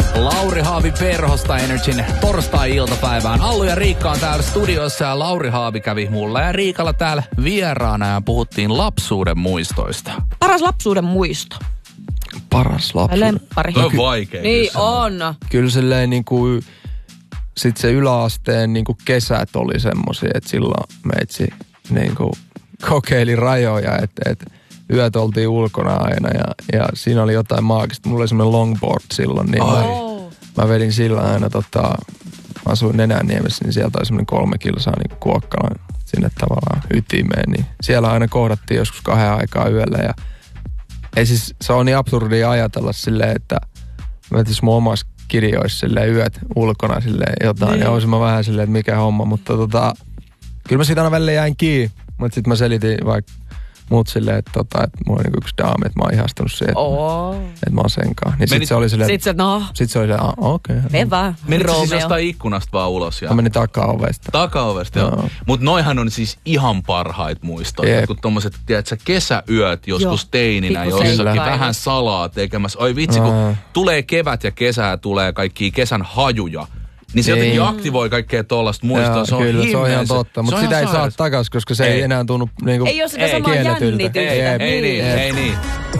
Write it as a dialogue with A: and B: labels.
A: Lauri Haavi Perhosta Energyn torstai-iltapäivään. Allu ja Riikka on täällä studiossa ja Lauri Haavi kävi mulla ja Riikalla täällä vieraana ja puhuttiin lapsuuden muistoista.
B: Paras lapsuuden muisto.
C: Paras lapsuuden.
B: Lemppari.
D: Toi on vaikea.
B: Niin on.
C: Kyllä silleen niinku, sit se yläasteen niinku kesät oli semmosia, että silloin meitsi niinku kokeili rajoja, että yöt oltiin ulkona aina ja siinä oli jotain maagista. Mulla oli semmoinen longboard silloin, niin mä vedin sillä aina mä asuin Nenäniemessä, niin sieltä oli semmoinen 3 kilsaa niin Kuokkalan sinne tavallaan ytimeen, niin siellä aina kohdattiin joskus 2 aikaa yöllä ja ei siis, se on niin absurdia ajatella silleen, että mä vetis mun omassa kirjoissa silleen yöt ulkona silleen jotain ja olisin mä vähän silleen, että mikä homma, mutta kyllä mä siitä aina välillä jäin kiinni, mutta sit mä selitin vaikka muut silleen, että mulla on niinku yksi daami, että mä oon ihastunut siihen, että mä oon senkaan. Niin sit se oli silleen,
B: sit se
C: oli silleen, okei.
B: Me vaan.
D: Menit siis jostain ikkunasta vaan ulos?
C: Mä menin takaovesta.
D: Takaovesta, joo. Mut noihan on siis ihan parhaita muistoja. Kun tommoset, tiedätkö, kesäyöt joskus teininä jossakin vähän salaa tekemässä. Oi vitsi, kun tulee kevät ja kesää, tulee kaikkia kesän hajuja. Niin se jotenkin aktivoi kaikkea tollaista muistoa. Se on
C: kyllä, se on ihan totta. Mutta sitä ei saa takas, koska se ei enää tunnu niinku
B: ei ole sitä samaa jännitystä.
D: Ei niin.